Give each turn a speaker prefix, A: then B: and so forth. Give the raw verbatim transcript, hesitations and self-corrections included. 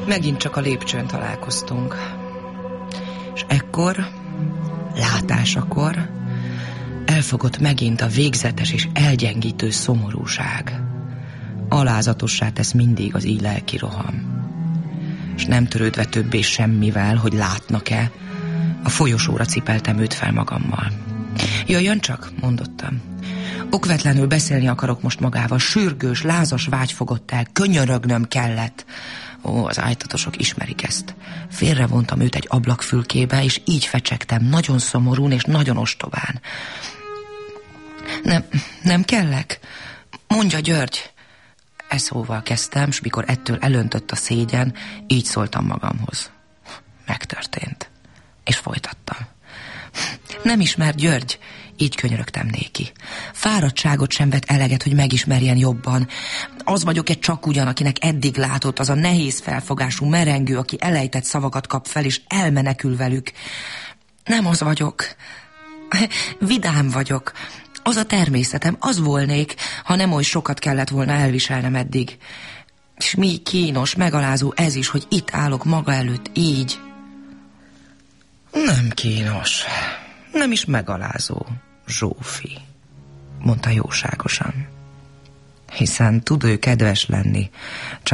A: Megint csak a lépcsőn találkoztunk. És ekkor, látásakor elfogott megint a végzetes és elgyengítő szomorúság. Alázatossá tesz mindig az így lelki roham. És nem törődve többé semmivel, hogy látnak-e, a folyosóra cipeltem őt fel magammal. Jöjjön csak, mondottam. Okvetlenül beszélni akarok most magával, sürgős, lázas vágy fogott el, könyörögnöm kellett. Ó, az ájtatosok ismerik ezt. Félrevontam őt egy ablakfülkébe, és így fecsegtem, nagyon szomorún és nagyon ostobán. Nem, nem kellek? Mondja, György. E szóval kezdtem, s mikor ettől elöntött a szégyen, így szóltam magamhoz. Megtörtént. És folytattam. Nem ismer, György, így könyörögtem néki. Fáradtságot sem vett eleget, hogy megismerjen jobban. Az vagyok egy csak ugyan, akinek eddig látott, az a nehéz felfogású merengő, aki elejtett szavakat kap fel, és elmenekül velük. Nem az vagyok. Vidám vagyok. Az a természetem, az volnék, ha nem oly sokat kellett volna elviselnem eddig. És mi kínos, megalázó ez is, hogy itt állok maga előtt így. Nem kínos, nem is megalázó, Zsófi, mondta jóságosan. Hiszen tud ő kedves lenni, csak